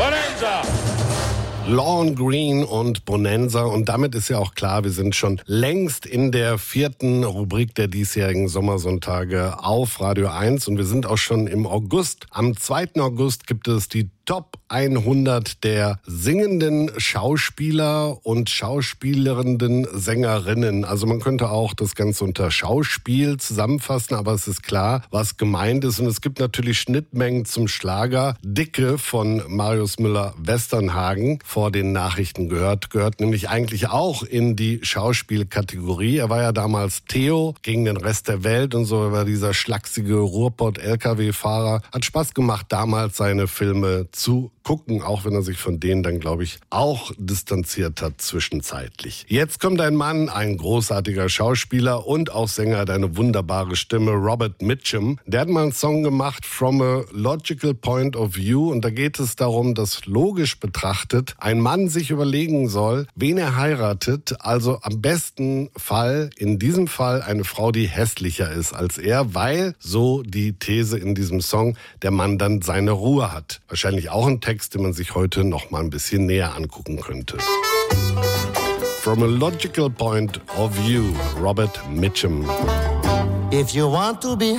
Bonanza. Lorne Greene und Bonanza. Und damit ist ja auch klar, wir sind schon längst in der 4. Rubrik der diesjährigen Sommersonntage auf Radio 1. Und wir sind auch schon im August. Am 2. August gibt es die Top 100 der singenden Schauspieler und schauspielerenden Sängerinnen. Also man könnte auch das Ganze unter Schauspiel zusammenfassen, aber es ist klar, was gemeint ist. Und es gibt natürlich Schnittmengen zum Schlager. Dicke von Marius Müller-Westernhagen vor den Nachrichten gehört nämlich eigentlich auch in die Schauspielkategorie. Er war ja damals Theo gegen den Rest der Welt und so, er war dieser schlachsige Ruhrpott-LKW-Fahrer. Hat Spaß gemacht, damals seine Filme zu gucken, auch wenn er sich von denen dann, glaube ich, auch distanziert hat zwischenzeitlich. Jetzt kommt ein Mann, ein großartiger Schauspieler und auch Sänger, der eine wunderbare Stimme, Robert Mitchum. Der hat mal einen Song gemacht, From a Logical Point of View, und da geht es darum, dass logisch betrachtet ein Mann sich überlegen soll, wen er heiratet, also am besten Fall, in diesem Fall eine Frau, die hässlicher ist als er, weil, so die These in diesem Song, der Mann dann seine Ruhe hat. Wahrscheinlich auch ein Text, den man sich heute noch mal ein bisschen näher angucken könnte. From a Logical Point of View, Robert Mitchum. If you want to be